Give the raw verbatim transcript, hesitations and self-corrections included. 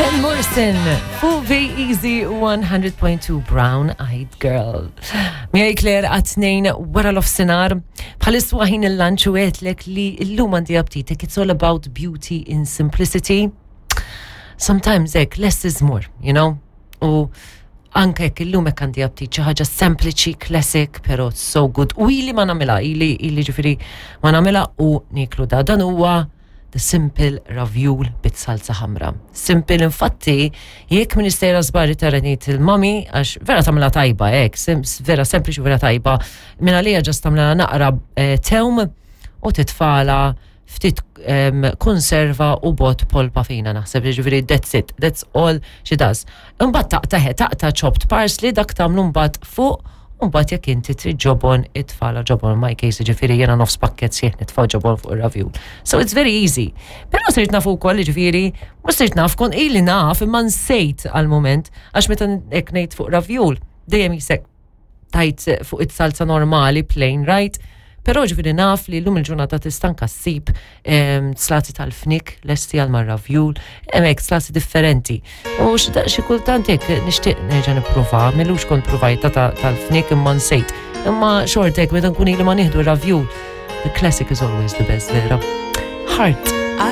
Van Morrison, full V Easy one hundred point two Brown Eyed Girl. Mia Claire għatnejn wara l-ofsenar, bħalissu għahin il-lanċu għetlek li l-lum għandi aptitek, it's all about beauty in simplicity. Sometimes ek, less is more, you know? U anke ek il-lum ek għandi aptitek, ħaġa sempliċi, classic, pero so good. U ili ma namela, ili, ili ġifiri ma namela u niklu da. Dan huwa the simple ravjul bit-salsa ħamra. Simple infatti, jekk ministera zbarri taranit il-mami, għax vera tamla tajba, ek, vera sempliċi vera tajba, minna li ġast tamla naqra eh, tewm u titfala ftit um, konserva u bot polpa fina naħseb, ġifiri, that's it, that's all she does. Unbat taqta taqta chopped parsley, dak tamlu unbat fuq, unbat jek inti trid ġobon itfala ġobon, my case ġifiri jena nofs pakket sieħ nitfaw ġobon fuq il-ravjul. So it's very easy. Pero sirt nafu koll ġifiri, ma sirt naf kon ili naf imma nsejt għal-moment, għax meta ek nejt fuq ravjul, dejjem jisek tajt fuq it-salsa normali, plain, right? Pero ġifiri naf li l-lum il-ġurnata tistanka s-sib slati tal-fnik, l-esti għal-marravjul, emek slati differenti. U xie kultant jek nishtiq neġa niprofa, millux kont provajta tal-fnik imma nsejt. Imma xortek, meta nkun ili ma nieħdu ravjul, the classic is always the best, vera. Heart.